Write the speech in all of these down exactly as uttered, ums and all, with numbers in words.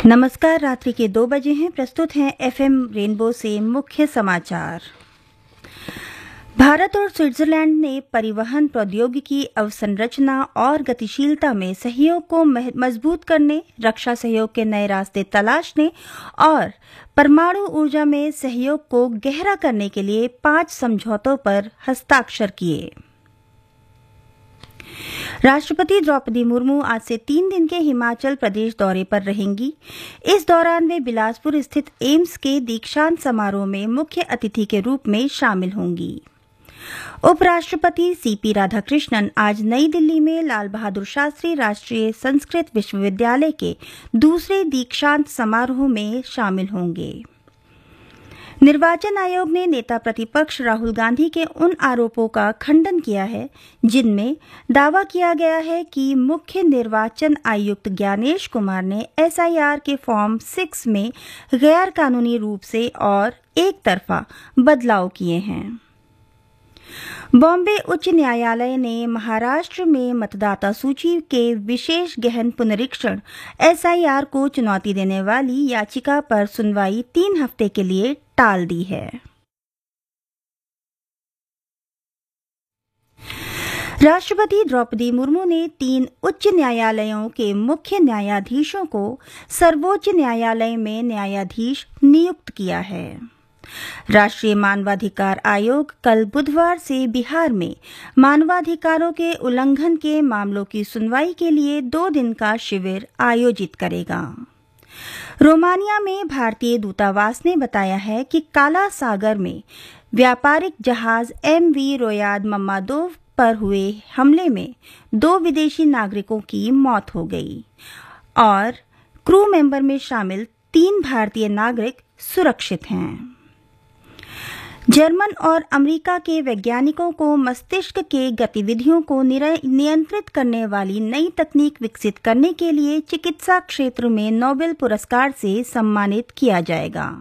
नमस्कार। रात्रि के दो बजे हैं। प्रस्तुत हैं एफएम रेनबो से मुख्य समाचार। भारत और स्विट्जरलैंड ने परिवहन प्रौद्योगिकी अवसंरचना और गतिशीलता में सहयोग को मजबूत करने, रक्षा सहयोग के नए रास्ते तलाशने और परमाणु ऊर्जा में सहयोग को गहरा करने के लिए पांच समझौतों पर हस्ताक्षर किए। राष्ट्रपति द्रौपदी मुर्मू आज से तीन दिन के हिमाचल प्रदेश दौरे पर रहेंगी। इस दौरान वे बिलासपुर स्थित एम्स के दीक्षांत समारोह में मुख्य अतिथि के रूप में शामिल होंगी। उपराष्ट्रपति सीपी राधाकृष्णन आज नई दिल्ली में लाल बहादुर शास्त्री राष्ट्रीय संस्कृत विश्वविद्यालय के दूसरे दीक्षांत समारोह में शामिल होंगे। निर्वाचन आयोग ने नेता प्रतिपक्ष राहुल गांधी के उन आरोपों का खंडन किया है जिनमें दावा किया गया है कि मुख्य निर्वाचन आयुक्त ज्ञानेश कुमार ने एसआईआर के फॉर्म सिक्स में गैर कानूनी रूप से और एक तरफा बदलाव किए हैं। बॉम्बे उच्च न्यायालय ने महाराष्ट्र में मतदाता सूची के विशेष गहन पुनरीक्षण एसआईआर को चुनौती देने वाली याचिका पर सुनवाई तीन हफ्ते के लिए टाल दी है। राष्ट्रपति द्रौपदी मुर्मू ने तीन उच्च न्यायालयों के मुख्य न्यायाधीशों को सर्वोच्च न्यायालय में न्यायाधीश नियुक्त किया है। राष्ट्रीय मानवाधिकार आयोग कल बुधवार से बिहार में मानवाधिकारों के उल्लंघन के मामलों की सुनवाई के लिए दो दिन का शिविर आयोजित करेगा। रोमानिया में भारतीय दूतावास ने बताया है कि काला सागर में व्यापारिक जहाज एम वी रोयाद मम्मादोव पर हुए हमले में दो विदेशी नागरिकों की मौत हो गई और क्रू मेंबर में शामिल तीन भारतीय नागरिक सुरक्षित हैं। जर्मन और अमेरिका के वैज्ञानिकों को मस्तिष्क के गतिविधियों को नियंत्रित करने वाली नई तकनीक विकसित करने के लिए चिकित्सा क्षेत्र में नोबेल पुरस्कार से सम्मानित किया जाएगा।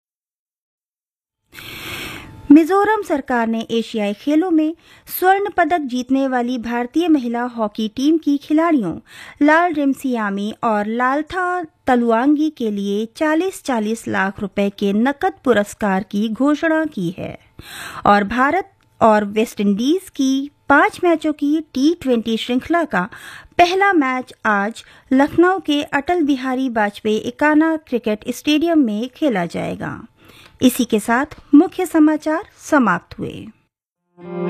मिजोरम सरकार ने एशियाई खेलों में स्वर्ण पदक जीतने वाली भारतीय महिला हॉकी टीम की खिलाड़ियों लाल रिमसियामी और लालथा तलुआंगी के लिए चालीस चालीस लाख रुपए के नकद पुरस्कार की घोषणा की है और भारत और वेस्टइंडीज की पांच मैचों की टी ट्वेंटी श्रृंखला का पहला मैच आज लखनऊ के अटल बिहारी वाजपेयी इकाना क्रिकेट स्टेडियम में खेला जाएगा। इसी के साथ मुख्य समाचार समाप्त हुए।